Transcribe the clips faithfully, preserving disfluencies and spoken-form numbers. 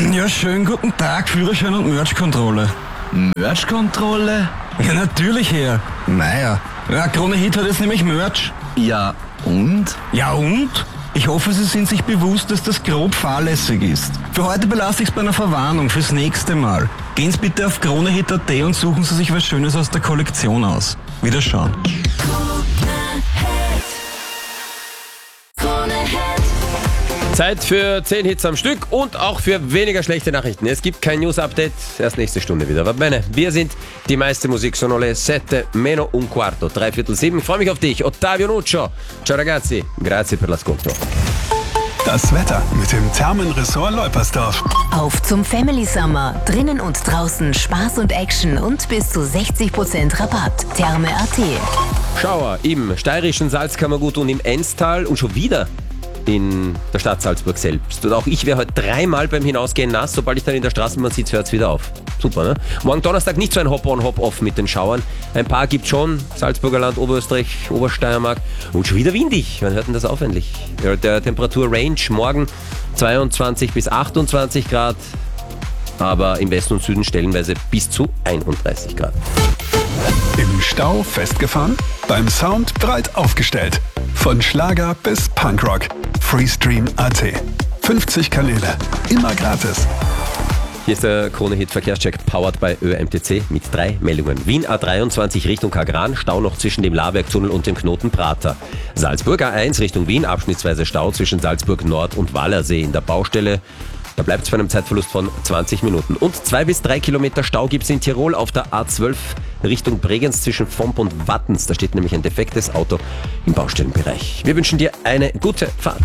Ja, schönen guten Tag, Führerschein und Merch-Kontrolle. Merch-Kontrolle? Ja, natürlich, Herr. Naja, ja, Krone Hit hat jetzt nämlich Merch. Ja, und? Ja, und? Ich hoffe, Sie sind sich bewusst, dass das grob fahrlässig ist. Für heute belasse ich es bei einer Verwarnung fürs nächste Mal. Gehen Sie bitte auf kronehit punkt at und suchen Sie sich was Schönes aus der Kollektion aus. Wiederschauen. Zeit für zehn Hits am Stück und auch für weniger schlechte Nachrichten. Es gibt kein News-Update, erst nächste Stunde wieder. Va bene, wir sind die meiste Musik, sono le sette meno un quarto, drei Viertel sieben. Ich freue mich auf dich, Ottavio Nuccio. Ciao ragazzi, grazie per l'ascolto. Das Wetter mit dem Thermenressort Leupersdorf. Auf zum Family Summer. Drinnen und draußen Spaß und Action und bis zu sechzig Prozent Rabatt. Therme punkt at. Schauer im steirischen Salzkammergut und im Enztal und schon wieder in der Stadt Salzburg selbst. Und auch ich wäre heute dreimal beim Hinausgehen nass. Sobald ich dann in der Straßenbahn sitze, hört es wieder auf. Super, ne? Morgen Donnerstag nicht so ein Hop-on, Hop-off mit den Schauern. Ein paar gibt schon. Salzburger Land, Oberösterreich, Obersteiermark. Und schon wieder windig. Wann hört denn das auf endlich? Ja, der Temperatur-Range morgen zweiundzwanzig bis achtundzwanzig Grad. Aber im Westen und Süden stellenweise bis zu einunddreißig Grad. Im Stau festgefahren? Beim Sound breit aufgestellt. Von Schlager bis Punkrock. Freestream punkt at. fünfzig Kanäle. Immer gratis. Hier ist der Krone-Hit Verkehrscheck powered by Ö M T C mit drei Meldungen. Wien A dreiundzwanzig Richtung Kagran, Stau noch zwischen dem Labergtunnel und dem Knoten Prater. Salzburg A eins Richtung Wien, abschnittsweise Stau zwischen Salzburg Nord und Wallersee in der Baustelle. Da bleibt es bei einem Zeitverlust von zwanzig Minuten. Und zwei bis drei Kilometer Stau gibt es in Tirol auf der A zwölf Richtung Bregenz zwischen Vomp und Wattens. Da steht nämlich ein defektes Auto im Baustellenbereich. Wir wünschen dir eine gute Fahrt.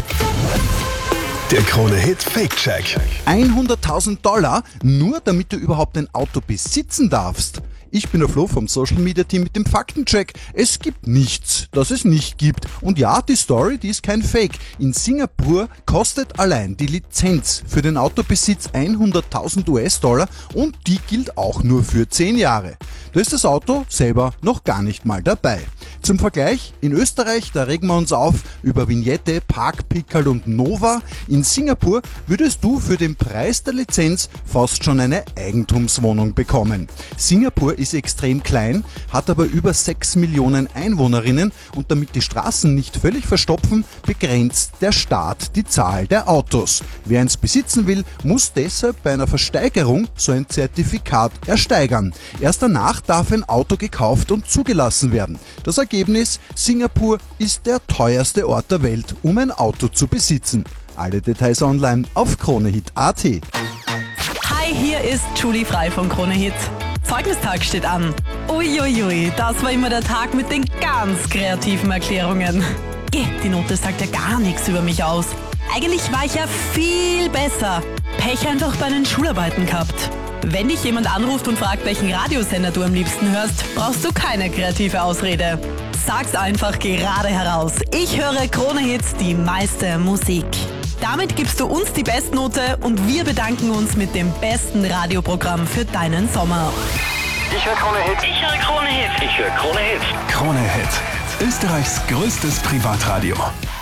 Der Krone-Hit Fake-Check. hunderttausend Dollar, nur damit du überhaupt ein Auto besitzen darfst. Ich bin der Flo vom Social Media Team mit dem Faktencheck. Es gibt nichts, das es nicht gibt. Und ja, die Story, die ist kein Fake. In Singapur kostet allein die Lizenz für den Autobesitz hunderttausend US-Dollar und die gilt auch nur für zehn Jahre. Da ist das Auto selber noch gar nicht mal dabei. Zum Vergleich, in Österreich, da regen wir uns auf über Vignette, Parkpickerl und Nova. In Singapur würdest du für den Preis der Lizenz fast schon eine Eigentumswohnung bekommen. Singapur ist extrem klein, hat aber über sechs Millionen Einwohnerinnen und damit die Straßen nicht völlig verstopfen, begrenzt der Staat die Zahl der Autos. Wer eins besitzen will, muss deshalb bei einer Versteigerung so ein Zertifikat ersteigern. Erst danach darf ein Auto gekauft und zugelassen werden. Das Ergebnis: Singapur ist der teuerste Ort der Welt, um ein Auto zu besitzen. Alle Details online auf kronehit punkt at. Hi, hier ist Julie Frei von Krone-Hit. Zeugnistag steht an. Uiuiui, das war immer der Tag mit den ganz kreativen Erklärungen. Geh, die Note sagt ja gar nichts über mich aus. Eigentlich war ich ja viel besser. Pech einfach bei den Schularbeiten gehabt. Wenn dich jemand anruft und fragt, welchen Radiosender du am liebsten hörst, brauchst du keine kreative Ausrede. Sag's einfach gerade heraus. Ich höre Krone-Hits, die meiste Musik. Damit gibst du uns die Bestnote und wir bedanken uns mit dem besten Radioprogramm für deinen Sommer. Ich höre Krone-Hit. Ich höre Krone-Hit. Ich höre Krone-Hit. Krone-Hit. Österreichs größtes Privatradio.